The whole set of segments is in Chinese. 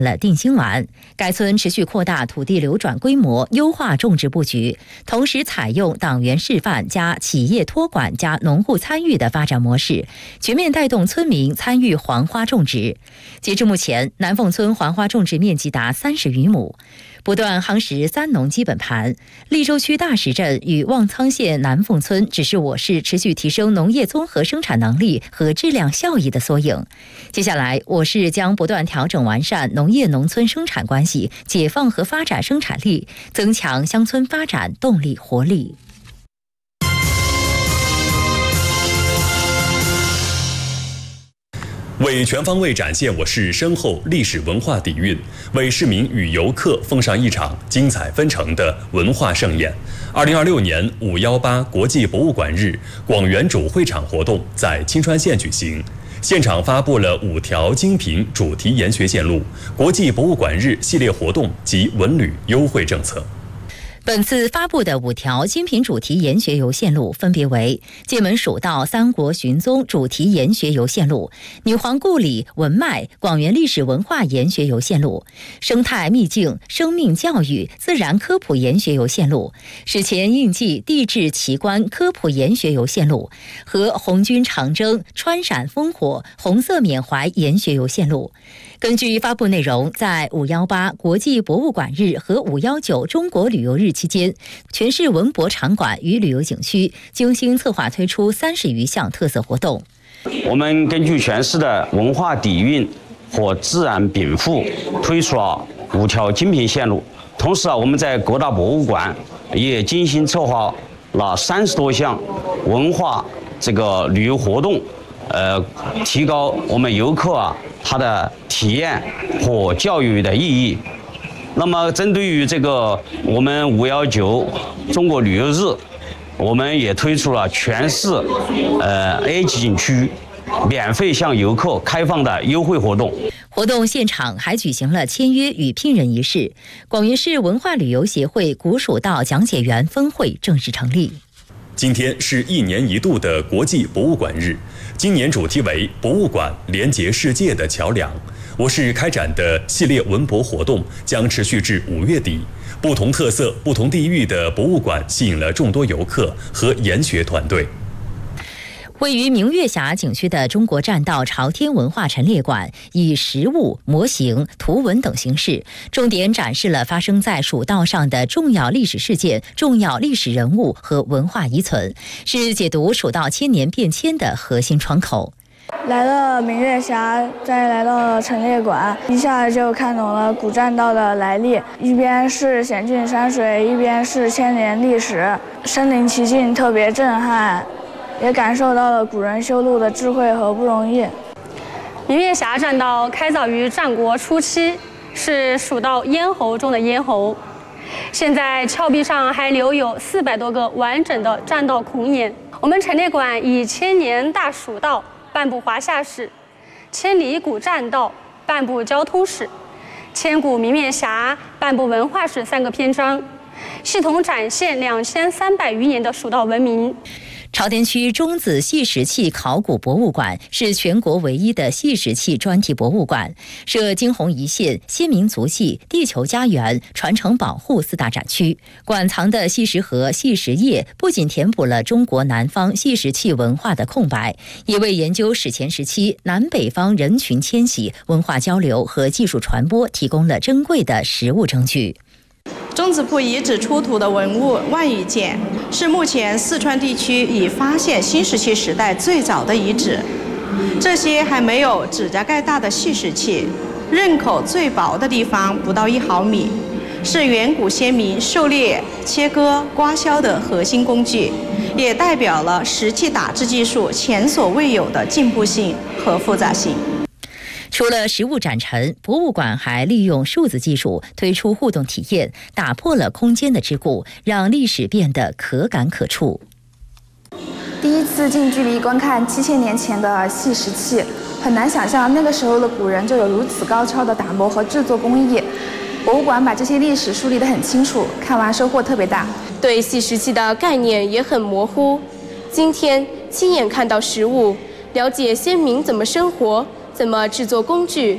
了定心丸。该村持续扩大土地流转规模，优化种植布局，同时采用党员示范加企业托管加农户参与的发展模式，全面带动村民参与黄花种植。截至目前，南凤村黄花种植面积达30余亩。不断夯实三农基本盘，溧州区大石镇与望苍县南凤村只是我市持续提升农业综合生产能力和质量效益的缩影。接下来，我市将不断调整完善农业农村生产关系，解放和发展生产力，增强乡村发展动力活力。 为全方位展现我市深厚历史文化底蕴，为市民与游客奉上一场精彩纷呈的文化盛宴。2026年518国际博物馆日广园主会场活动在青川县举行，现场发布了5条精品主题研学线路、国际博物馆日系列活动及文旅优惠政策。 本次发布的5条精品主题研学游线路分别为剑门蜀道三国寻踪主题研学游线路、女皇故里文脉广园历史文化研学游线路、生态秘境生命教育自然科普研学游线路、史前印记地质奇观科普研学游线路和红军长征川陕烽火红色缅怀研学游线路。根据发布内容，在518国际博物馆日和519中国旅游日期间，全市文博场馆与旅游景区精心策划推出30余项特色活动。 我们根据全市的文化底蕴和自然禀赋，推出了5条精品线路。同时我们在各大博物馆也精心策划了30多项文化旅游活动，提高我们游客他的体验和教育的意义。那么针对于我们519中国旅游日，我们也推出了全市A 级景区免费向游客开放的优惠活动。 活动现场还举行了签约与聘任仪式。广元市文化旅游协会古蜀道讲解员分会正式成立。 今天是1年1度的国际博物馆日，今年主题为博物馆连结世界的桥梁。我市开展的系列文博活动将持续至5月底，不同特色、不同地域的博物馆吸引了众多游客和研学团队。 位于明月峡景区的中国栈道朝天文化陈列馆，以实物、模型、图文等形式，重点展示了发生在蜀道上的重要历史事件、重要历史人物和文化遗存，是解读蜀道千年变迁的核心窗口。 来了明月峡，再来到了陈列馆，一下就看懂了古栈道的来历。一边是险峻山水，一边是千年历史，身临其境，特别震撼，也感受到了古人修路的智慧和不容易。 明月峡栈道开凿于战国初期，是蜀道咽喉中的咽喉。现在峭壁上还留有400多个完整的栈道孔眼。我们陈列馆以千年大蜀道半部华夏史、千里古栈道半部交通史、千古明月峡半部文化史3个篇章，系统展现2300余年的蜀道文明。 朝天区中子细石器考古博物馆是全国唯一的细石器专题博物馆，设惊鸿一现、先民足迹、地球家园、传承保护4大展区。馆藏的细石盒、细石叶不仅填补了中国南方细石器文化的空白，也为研究史前时期南北方人群迁徙、文化交流和技术传播提供了珍贵的实物证据。 钟子铺遗址出土的文物万余件，是目前四川地区已发现新石器时代最早的遗址。这些还没有指甲盖大的细石器，刃口最薄的地方不到1毫米，是远古先民狩猎、切割、刮削的核心工具，也代表了石器打制技术前所未有的进步性和复杂性。 除了实物展陈，博物馆还利用数字技术推出互动体验，打破了空间的桎梏，让历史变得可感可触。 第一次近距离观看7000年前的细石器，很难想象那个时候的古人就有如此高超的打磨和制作工艺。博物馆把这些历史梳理得很清楚，看完收获特别大。 对细石器的概念也很模糊，今天亲眼看到实物，了解先民怎么生活，怎么制作工具，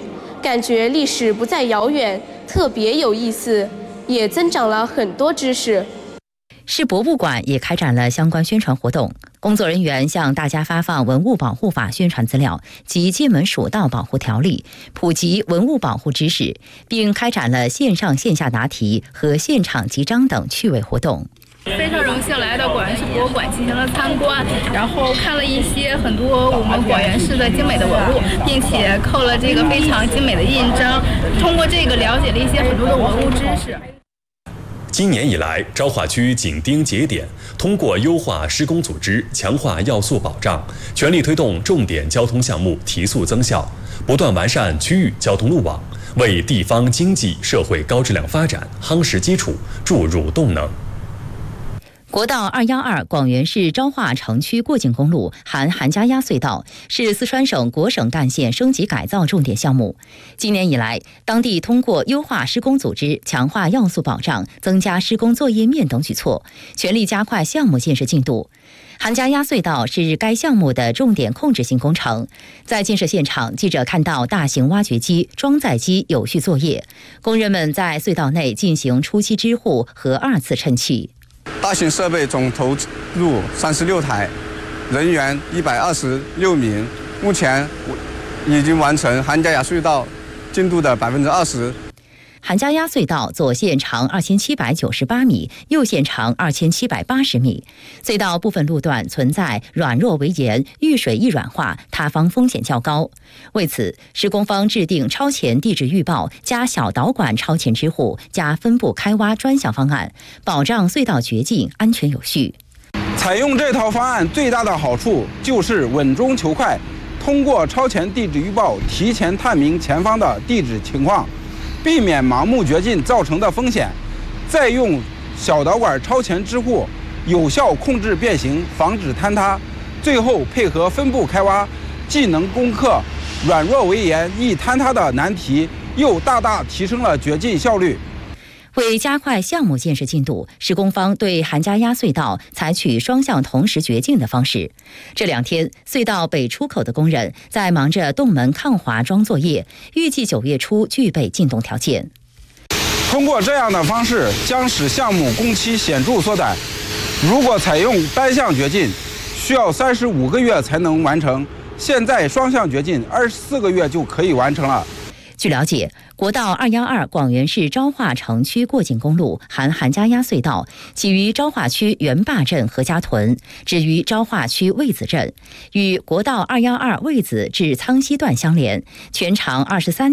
感觉历史不再遥远，特别有意思，也增长了很多知识。 市博物馆也开展了相关宣传活动，工作人员向大家发放文物保护法宣传资料及界门蜀道保护条例，普及文物保护知识，并开展了线上线下答题和现场集章等趣味活动。 非常荣幸来到广元市博物馆进行了参观，然后看了一些很多我们广元市的精美的文物，并且扣了这个非常精美的印章，通过这个了解了一些很多的文物知识。 今年以来，昭化区紧盯节点，通过优化施工组织、强化要素保障，全力推动重点交通项目提速增效，不断完善区域交通路网，为地方经济社会高质量发展夯实基础，注入动能。 国道212广元市昭化城区过境公路含韩家崖隧道是四川省国省干线升级改造重点项目。今年以来，当地通过优化施工组织、强化要素保障、增加施工作业面等举措，全力加快项目建设进度。韩家崖隧道是该项目的重点控制性工程，在建设现场，记者看到大型挖掘机、装载机有序作业，工人们在隧道内进行初期支护和2次抻气。 大型设备总投入36台，人员126名，目前已经完成韩家崖隧道进度的20%。 韩家崖隧道左线长2798米，右线长2780米。隧道部分路段存在软弱为岩、遇水易软化、塌方风险较高。为此，施工方制定超前地质预报加小导管超前支护加分布开挖专项方案，保障隧道掘进安全有序。 采用这套方案最大的好处就是稳中求快，通过超前地质预报提前探明前方的地质情况，避免盲目掘进造成的风险，再用小导管超前支护，有效控制变形，防止坍塌。最后配合分布开挖，既能攻克软弱为岩、易坍塌的难题，又大大提升了掘进效率。 为加快项目建设进度，施工方对韩家崖隧道采取双向同时掘进的方式。这2天，隧道北出口的工人在忙着洞门抗滑桩作业，预计9月初具备进洞条件。 通过这样的方式，将使项目工期显著缩短。如果采用单向掘进，需要35个月才能完成，现在双向掘进24个月就可以完成了。 据了解，国道212广元市昭化城区过境公路含韩家崖隧道起于昭化区元坝镇何家屯，止于昭化区魏子镇，与国道212魏子至苍溪段相连，全长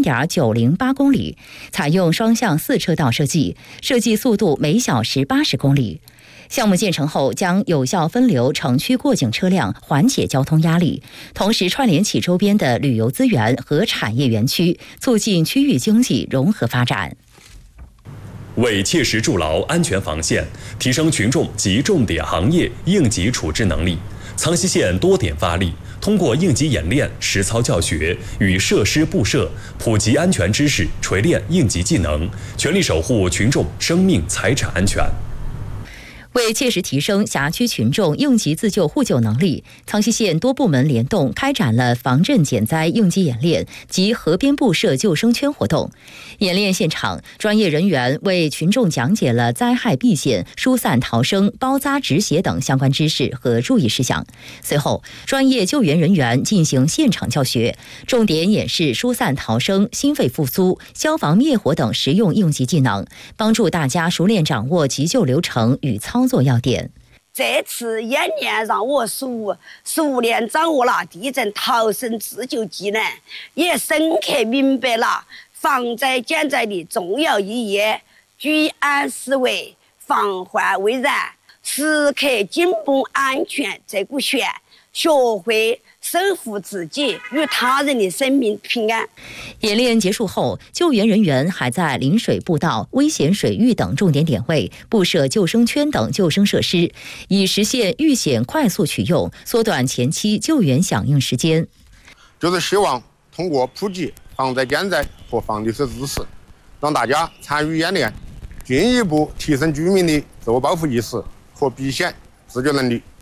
23.908公里，采用双向4车道设计，设计速度每小时80公里。项目建成后，将有效分流城区过境车辆，缓解交通压力，同时串联起周边的旅游资源和产业园区，促进区域经济融合发展。 为切实筑牢安全防线，提升群众及重点行业应急处置能力，苍溪县多点发力，通过应急演练、实操教学与设施布设，普及安全知识，锤炼应急技能，全力守护群众生命财产安全。 为切实提升辖区群众应急自救互救能力，苍溪县多部门联动开展了防震减灾应急演练及河边布设救生圈活动。演练现场，专业人员为群众讲解了灾害避险、疏散逃生、包扎止血等相关知识和注意事项。随后，专业救援人员进行现场教学，重点演示疏散逃生、心肺复苏、消防灭火等实用应急技能，帮助大家熟练掌握急救流程与操作要点。 这次演练让我熟练掌握了地震逃生自救技能，也深刻明白了防灾减灾的重要意义，居安思危，防患未然，时刻紧绷安全这股弦，学会守护自己与他人的生命平安。 演练结束后，救援人员还在临水步道、危险水域等重点点位布设救生圈等救生设施，以实现遇险快速取用，缩短前期救援响应时间。 就是希望通过普及防灾减灾和防溺水知识，让大家参与演练，进一步提升居民的自我保护意识和避险自救能力。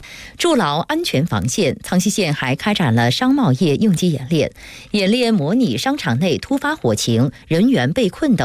筑牢安全防线。苍溪县还开展了商贸业应急演练，模拟商场内突发火情、人员被困等